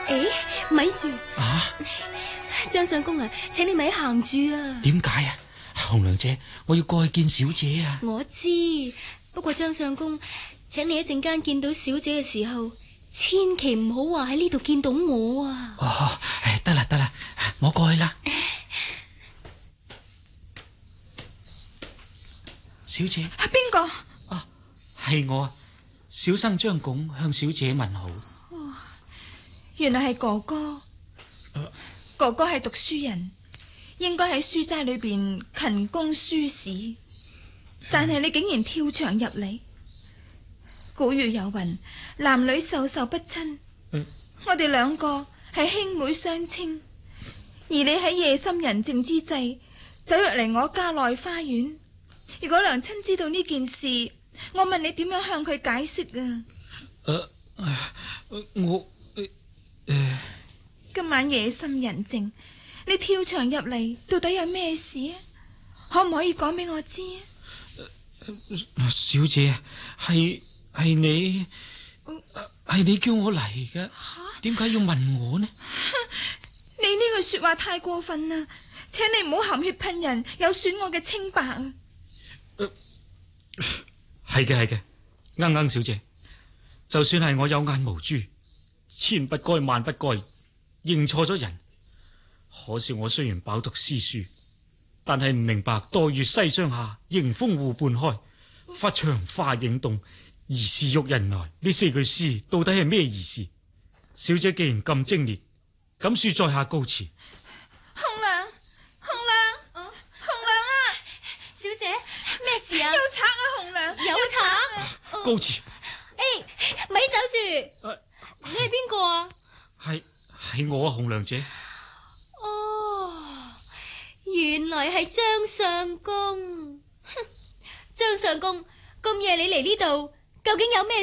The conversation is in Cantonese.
誒，咪住啊！ 張相公啊，請你咪行住啊。 點解啊？紅娘姐，我要過去見小姐啊。 我知，不過張相公，請你一陣間見到小姐嘅時候，千祈唔好話喺呢度見到我啊。 哦，得啦得啦，我過去啦。小姐， 係邊個？ 啊，係我啊，小生張拱向小姐問好。 原來係哥哥。哥哥係讀書人，應該喺書齋裏邊勤工書史，但係你竟然跳牆入嚟。古語有云，男女授受不親。我哋兩個係兄妹相稱，而你喺夜深人靜之際走入嚟我家內花園。如果娘親知道呢件事，我問你點樣向佢解釋啊？今晚夜深人靜，你跳牆入嚟，到底有咩事啊？可唔可以講俾我知啊？ 小姐，係你叫我嚟嘅，點解要問我呢？ 你呢句說話太過分啦，請你唔好含血噴人，有損我嘅清白啊！ 係嘅，啱小姐，就算係我有眼無珠，千不該萬不該，認錯咗人。可是我雖然飽讀詩書，但係唔明白墮月西窗下，迎風戶半開，忽長花影動，疑是玉人來呢四句詩到底係咩意思？小姐既然咁精烈，敢恕在下告辭。 紅娘啊！ 小姐，咩事啊？ 有賊啊！紅娘， 有賊！ 告辭。 咪走住！你係邊個啊？ 係我啊，紅娘姐。 哦，原來係張相公。張相公，咁夜你嚟呢度，究竟有咩